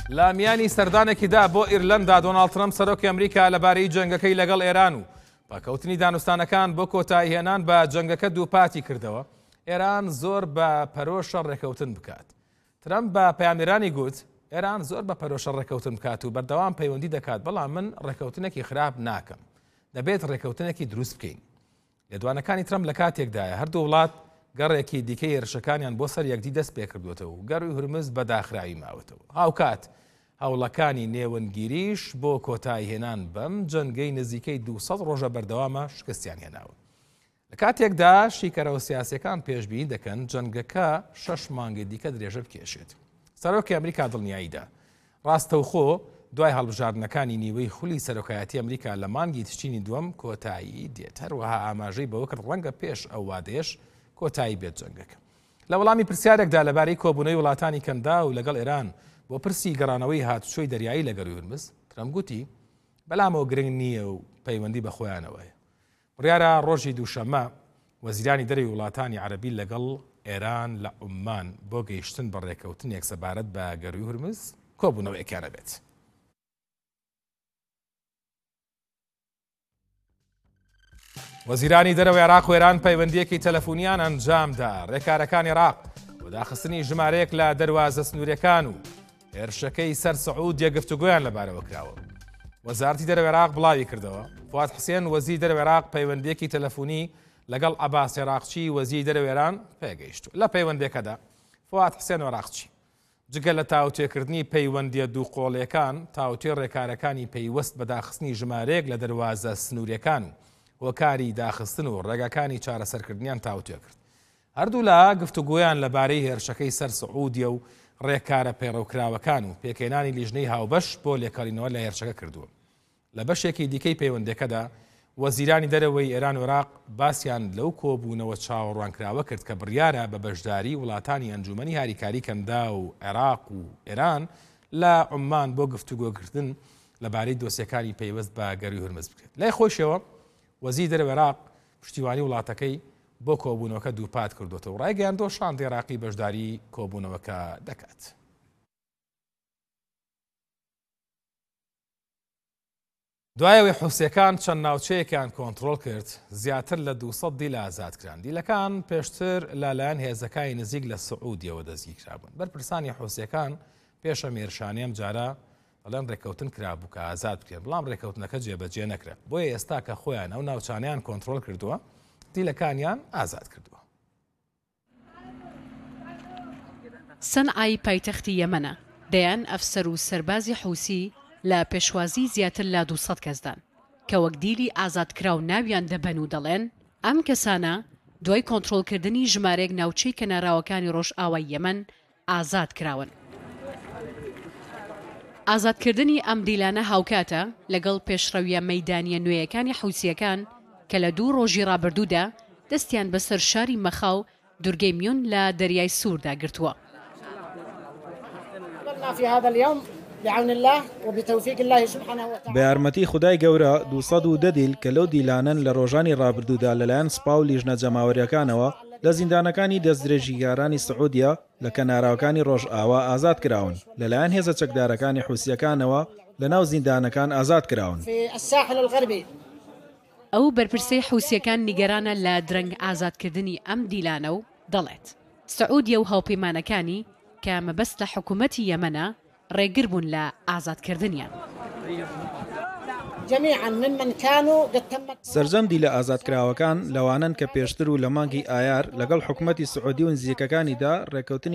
لە میانی سەردانێکیدا بۆ ئیرلەندا دۆناڵد ترەمپ سەرۆکی ئەمریکا لەبارەی جەنگەکەی لەگەڵ ئێران و بەکەوتنی دانوستانەکان بۆ کۆتایی هێنان بە جەنگەکە دووپاتی کردەوە. ئێران زۆر بە پەرۆشە ڕێکەوتن بکات. ترەمپ بە پەیامێرانی گوت ئێران زۆر بە پەرۆشە ڕێکەوتن بکات و بەردەوام پەیوەندی دەکات، بەڵام من ڕێکەوتنێکی خراپ ناکەم، دەبێت ڕێکەوتنێکی دروست بکەین. لێدوانەکانی ترەمپ لە کاتێکدایە هەردوو وڵات گەڕێکی دیکەی هێرشەکانیان بۆ سەر یەکدی دەست پێ کردوێتەوە و گەڕووی هورمز بەداخراوی ماوەتەوە. هاوکات هەوڵەکانی نێوەنگیریش بۆ کۆتایی هێنان بەم جەنگەی نزیکەی 200 ڕۆژە بەردەوامە شکستیان هێناوە. لە کاتێکدا شیکەرەوە سیاسیەکان پێشبینی دەکەن جەنگەکە 6 مانگی دیکە درێژە بکێشێت. سەرۆکی ئەمریکا دڵنیاییدا ڕاستەوخۆ دوای هەڵبژاردنەکانی نیوەی خولی سەرۆکایەتی ئەمریکا لە مانگی تشتینی دووەم کۆتایی دێت. هەروەها ئاماژەی بەوە کرد ڕەنگە پێش ئەو وادەیەش کۆتایی بێت جەنگەکە. لە وەڵامی پرسیارێکدا لەبارەی کۆبوونەوەی وڵاتانی کەندا و لەگەڵ ئێران بۆ پرسی گەڕانەوەی هاتوچۆی دەریایی لە گەڕووی هورمز، ترەمپ گوتی بەلامەوە گرنگ نییە و پەیوەندی بە خۆیانەوەیە. بڕیارە ڕۆژی دووشەممە وەزیرانی دەرەوی وڵاتانی عەرەبی لەگەڵ ئێران لە عومان بۆ گەیشتن بە ڕێکەوتنێک سەبارەت بە گەڕووی هورمز کۆبوونەوەیەکیانە بێت. وەزیرانی دەرەوەی عێراق و ئێران پەیوەندیەکی تەلەفۆنیان ئەنجامدا. ڕێکارەکانی عێراق بۆ داخستنی ژمارەیەک لە دەروازە سنوورەکان و هێرشەکەی سەر سەعود یەکگفتوگۆیان لەبارەوە کراوە. وەزارەتی دەرەوەی عێراق بڵاوی کردەوە. فواد حوسێن وەزیری دەرەوەی عێراق پەیوەندیەکی تەلەفۆنی لەگەڵ عەباس عێراقچی وەزیری دەرەوەی ئێران پێگەیشتووە. لە پەیوەندێکەدا فواد حوسێن عێراقچی جگە لە تاوتێکردنی پەیوەندیە دووقۆڵیەکان تاوتێ ڕێکارەکانی پەیوەست بە داخستنی ژمارەیەک لە دەروازە سنوورەکان و هۆکاری داخستن و ڕێگاکانی چارەسەرکردنیان تاوتێ کرد. هەردوو لە گفتوگۆیان لەبارەی هێرشەکەی سەر سەعودیە و ڕێکارە پەیڕەوکراوەکان و پێکهێنانی لیژنەی هاوبەش بۆ لێکۆڵینەوە لە هێرشەکە کردووە. لە بەشێکی دیکەی پەیوەندەکەدا وەزیرانی دەرەوەی ئێران و عێراق باسییان لەو کۆبوونەوە چاوەڕوانکراوە کرد کە بڕیارە بە بەشداری وڵاتانی ئەنجومەنی هاریکاری کەندا و عێراق و ئێران لە عومان بۆ گفتوگۆکردن لەبارەی دۆسیەکانی پەیوەست بە گەڕووی هورمز بکرێت. لای خۆشەوە وەزیری دەرەوەی عێراق پشتیوانی وڵاتەکەی بۆ کۆبوونەوەکە دووپات کردوێتەوە و ڕایگەیاندۆ شاندی عێراقی بەشداری کۆبوونەوەکە دەکات. دوایەوەی حوسیەکان چەند ناوچەیەکیان کۆنتڕۆڵ کرد، زیاتر لە 200 دیل ئازادکران. دیلەکان پێشتر لەلایەن هێزەکانی نزیک لە سعودیەوە دەستگیرکرابوون. بەرپرسانی حوسیەکان پێشە مێرشانیەم جارە بەڵێن ڕێکەوتن کرابوو کە ئازاد بکرێن، بەڵام ڕێکەوتنەکە جێبەجێ نەکرا. بۆیە ئێستا کە خۆیان ئەو ناوچانیان کۆنتڕۆڵ کردووە، دیلەکانیان ئازاد کردووە. سەنعای پایتەختی یەمەنە دەیان ئەفسەر و سەربازی حوسی لە پێشوازی زیاتر لە 200 کەسدان کە وەک دیلی ئازادکراو ناویان دەبەن و دەڵێن ئەم کەسانە دوای کۆنتڕۆڵکردنی ژمارەیەک ناوچەی کەناراوەکانی ڕۆژئاوای یەمەن ئازاد کراون. ئازادکردنی ئەم دیلانە هاوکاتە لەگەڵ پێشڕەویە مەیدانیە نوێیەکانی حوسیەکان کە لە 2 ڕۆژی ڕابردوودا دەستیان بەسەر شاری مەخاو دورگەی میون لە دەریای سووردا گرتووە. بە یارمەتی خودای گەورە 210 دیل کە لەو دیلانن لە ڕۆژانی ڕابردوودا لەلایەن سپا و لیژنە جەماوەریەکانەوە لە زیندانەکانی دەستدرێژیگارانی سعودیا لە کەناراوەکانی ڕۆژئاوا ئازاد کراون. لەلایەن هێزە چەکدارەکانی حوسیەکانەوە لە ناو زیندانەکان ئازاد کراون. ئەو بەرپرسەی حوسیەکان نیگەرانە لە درەنگ ئازادکردنی ئەم دیلانە و دەڵێت سعودیە و هاوپەیمانەکانی کە مەبەست لە حکوومەتی یەمەنە ڕێگر بوون لە ئازادکردنیان. سەرجەم دیلە ئازادکراوەکان لەوانن کە پێشتر و لە مانگی ئایار لەگەڵ حکوومەتی سعودی و نزیکەکانیدا ڕێکەوتنی